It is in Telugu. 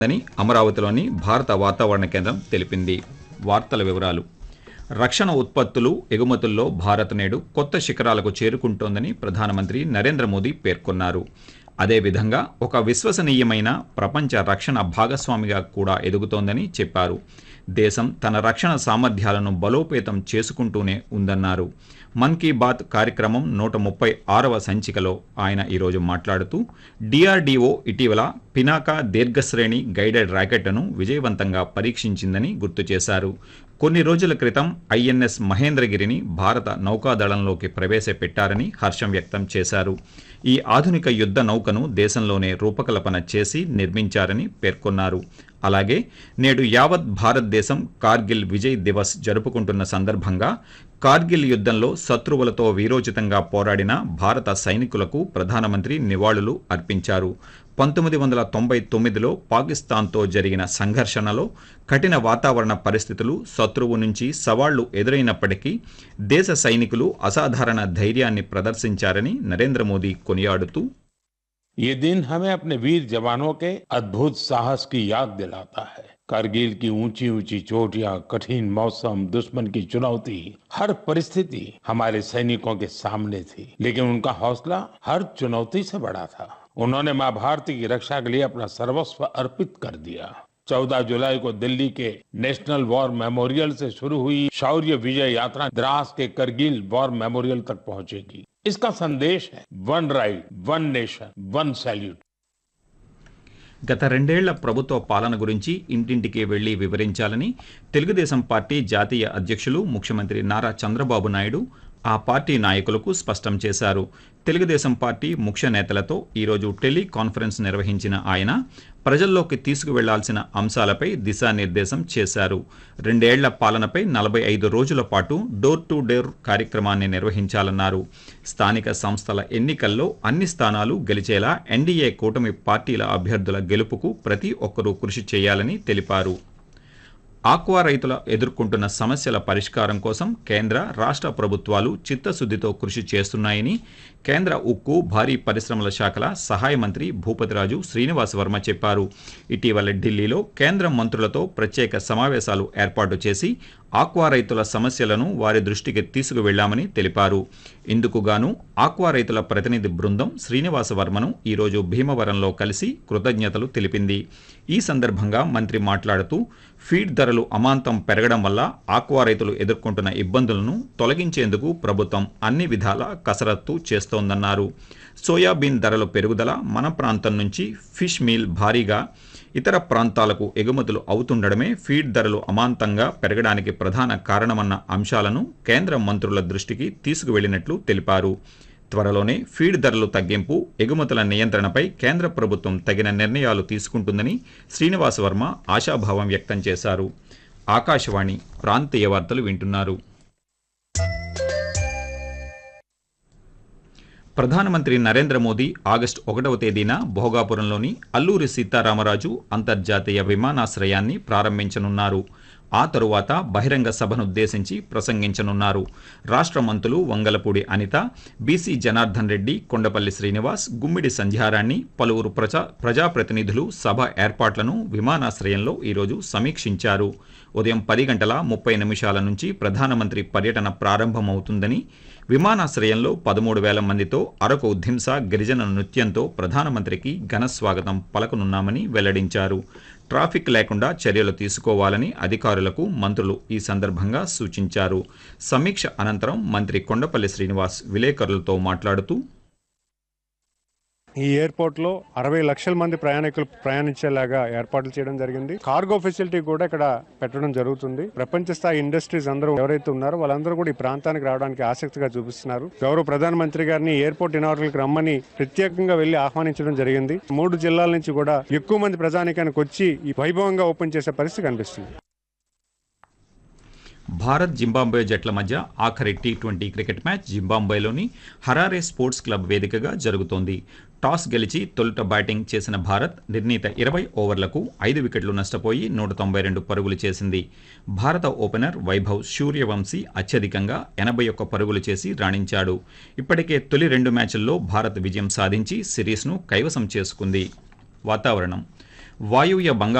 అని అమరావతిలోని భారత వాతావరణ కేంద్రం తెలిపింది. వార్తల వివరాలు. రక్షణ ఉత్పత్తులు ఎగుమతుల్లో భారత్ నేడు కొత్త శిఖరాలకు చేరుకుంటోందని ప్రధానమంత్రి నరేంద్ర మోదీ పేర్కొన్నారు. అదేవిధంగా ఒక విశ్వసనీయమైన ప్రపంచ రక్షణ భాగస్వామిగా కూడా ఎదుగుతోందని చెప్పారు. దేశం తన రక్షణ సామర్థ్యాలను బలోపేతం చేసుకుంటూనే ఉందన్నారు. మన్ కీ బాత్ కార్యక్రమం 136వ సంచికలో ఆయన ఈరోజు మాట్లాడుతూ డిఆర్డీఓ ఇటీవల పినాకా దీర్ఘశ్రేణి గైడెడ్ రాకెట్ను విజయవంతంగా పరీక్షించిందని గుర్తు చేశారు. కొన్ని రోజుల క్రితం ఐఎన్ఎస్ మహేంద్రగిరిని భారత నౌకాదళంలోకి ప్రవేశపెట్టారని హర్షం వ్యక్తం చేశారు. ఈ ఆధునిక యుద్ధ నౌకను దేశంలోనే రూపకల్పన చేసి నిర్మించారని పేర్కొన్నారు. అలాగే నేడు యావత్ భారతదేశం కార్గిల్ విజయ్ దివస్ జరుపుకుంటున్న సందర్భంగా కార్గిల్ యుద్ధంలో శత్రువులతో వీరోచితంగా పోరాడిన భారత సైనికులకు ప్రధానమంత్రి నివాళులు అర్పించారు. 1999లో పాకిస్తాన్తో జరిగిన సంఘర్షణలో కఠిన వాతావరణ పరిస్థితులు, శత్రువు నుంచి సవాళ్లు ఎదురైనప్పటికీ దేశ సైనికులు అసాధారణ ధైర్యాన్ని ప్రదర్శించారని నరేంద్ర మోదీ కొనియాడుతూ ये दिन हमें अपने वीर जवानों के अद्भुत साहस की याद दिलाता है। कारगिल की ऊंची ऊंची चोटियां, कठिन मौसम, दुश्मन की चुनौती, हर परिस्थिति हमारे सैनिकों के सामने थी, लेकिन उनका हौसला हर चुनौती से बड़ा था। उन्होंने मां भारती की रक्षा के लिए अपना सर्वस्व अर्पित कर दिया। 14 जुलाई को दिल्ली के नेशनल वॉर मेमोरियल से शुरू हुई शौर्य विजय यात्रा द्रास के करगिल वॉर मेमोरियल तक पहुंचेगी। इसका संदेश है one right, one nation, one salute. గత 2 ఏళ్ల ప్రభుత్వ పాలన గురించి ఇంటింటికి వెళ్లి వివరించాలని తెలుగుదేశం పార్టీ జాతీయ అధ్యక్షులు ముఖ్యమంత్రి నారా చంద్రబాబు నాయుడు ఆ పార్టీ నాయకులకు స్పష్టం చేశారు. తెలుగుదేశం పార్టీ ముఖ్య నేతలతో ఈరోజు టెలికాన్ఫరెన్స్ నిర్వహించిన ఆయన ప్రజల్లోకి తీసుకువెళ్లాల్సిన అంశాలపై దిశానిర్దేశం చేశారు. 2 ఏళ్ల పాలనపై 45 రోజుల పాటు డోర్ టు డోర్ కార్యక్రమాన్ని నిర్వహించాలన్నారు. స్థానిక సంస్థల ఎన్నికల్లో అన్ని స్థానాలు గెలిచేలా ఎన్డీఏ కూటమి పార్టీల అభ్యర్థుల గెలుపుకు ప్రతి ఒక్కరూ కృషి చేయాలని తెలిపారు. ఆక్వా రైతుల ఎదుర్కొంటున్న సమస్యల పరిష్కారం కోసం కేంద్ర, రాష్ట్ర ప్రభుత్వాలు చిత్తశుద్ధితో కృషి చేస్తున్నాయని కేంద్ర ఉక్కు, భారీ పరిశ్రమల శాఖల సహాయ మంత్రి భూపతిరాజు శ్రీనివాస్ వర్మ చెప్పారు. ఇటీవల ఢిల్లీలో కేంద్ర మంత్రులతో ప్రత్యేక సమావేశాలు ఏర్పాటు చేసి ఆక్వా రైతుల సమస్యలను వారి దృష్టికి తీసుకువెళ్లామని తెలిపారు. ఇందుకుగాను ఆక్వా రైతుల ప్రతినిధి బృందం శ్రీనివాస వర్మను ఈరోజు భీమవరంలో కలిసి కృతజ్ఞతలు తెలిపింది. ఈ సందర్భంగా మంత్రి మాట్లాడుతూ ఫీడ్ ధరలు అమాంతం పెరగడం వల్ల ఆక్వా రైతులు ఎదుర్కొంటున్న ఇబ్బందులను తొలగించేందుకు ప్రభుత్వం అన్ని విధాల కసరత్తు చేస్తోందన్నారు. సోయాబీన్ ధరల పెరుగుదల, మన ప్రాంతం నుంచి ఫిష్ మీల్ భారీగా ఇతర ప్రాంతాలకు ఎగుమతులు అవుతుండడమే ఫీడ్ ధరలు అమాంతంగా పెరగడానికి ప్రధాన కారణమన్న అంశాలను కేంద్ర మంత్రుల దృష్టికి తీసుకువెళ్లినట్లు తెలిపారు. త్వరలోనే ఫీడ్ ధరలు తగ్గింపు, ఎగుమతుల నియంత్రణపై కేంద్ర ప్రభుత్వం తగిన నిర్ణయాలు తీసుకుంటుందని శ్రీనివాస వర్మ ఆశాభావం వ్యక్తం చేశారు. ఆకాశవాణి ప్రాంతీయ వార్తలు వింటున్నారు. ప్రధానమంత్రి నరేంద్ర మోదీ ఆగస్టు 1వ తేదీన భోగాపురంలోని అల్లూరి సీతారామరాజు అంతర్జాతీయ విమానాశ్రయాన్ని ప్రారంభించనున్నారు. ఆ తరువాత బహిరంగ సభనుద్దేశించి ప్రసంగించనున్నారు. రాష్ట్ర మంత్రులు వంగలపూడి అనిత, బీసీ జనార్దన్ రెడ్డి, కొండపల్లి శ్రీనివాస్, గుమ్మిడి సంధ్యారాణి, పలువురు ప్రజాప్రతినిధులు సభ ఏర్పాట్లను విమానాశ్రయంలో ఈరోజు సమీక్షించారు. ఉదయం 10:30 నుంచి ప్రధానమంత్రి పర్యటన ప్రారంభమవుతుందని, విమానాశ్రయంలో 13,000 మందితో అరకు ధింస గిరిజన నృత్యంతో ప్రధానమంత్రికి ఘన స్వాగతం పలకనున్నామని వెల్లడించారు. ట్రాఫిక్ లేకుండా చర్యలు తీసుకోవాలని అధికారులకు మంత్రులు ఈ సందర్భంగా సూచించారు. సమీక్ష అనంతరం మంత్రి కొండపల్లి శ్రీనివాస్ విలేకరులతో మాట్లాడుతూ ఈ ఎయిర్పోర్ట్ లో 60 లక్షల మంది ప్రయాణికులు ప్రయాణించేలాగా ఏర్పాట్లు చేయడం జరిగింది. కార్గో ఫెసిలిటీ కూడా ఇక్కడ పెట్టడం జరుగుతుంది. ప్రపంచ స్థాయి ఇండస్ట్రీస్ అందరూ ఎవరైతే ఉన్నారో వాళ్ళందరూ కూడా ఈ ప్రాంతానికి రావడానికి ఆసక్తిగా చూపిస్తున్నారు. గౌరవ ప్రధానమంత్రి గారిని ఎయిర్పోర్ట్ ఇనాగరేషన్ కి రమ్మని ప్రత్యేకంగా వెళ్లి ఆహ్వానించడం జరిగింది. 3 జిల్లాల నుంచి కూడా ఎక్కువ మంది ప్రజానికానికి వచ్చి ఈ వైభవంగా ఓపెన్ చేసే పరిస్థితి కనిపిస్తుంది. భారత్ జింబాబ్వే జట్ల మధ్య ఆఖరి T20 cricket match జింబాబ్వేలోని Harare sports club వేదికగా జరుగుతోంది. టాస్ గెలిచి తొలుత బ్యాటింగ్ చేసిన భారత్ నిర్ణీత 20 ఓవర్లకు 5 వికెట్లు నష్టపోయి 192 పరుగులు చేసింది. భారత ఓపెనర్ వైభవ్ సూర్యవంశీ అత్యధికంగా 81 పరుగులు చేసి రాణించాడు. ఇప్పటికే తొలి 2 మ్యాచ్ల్లో భారత్ విజయం సాధించి సిరీస్ను కైవసం చేసుకుంది. వాతావరణం వాయువ్య బంగాళాఖాతంలో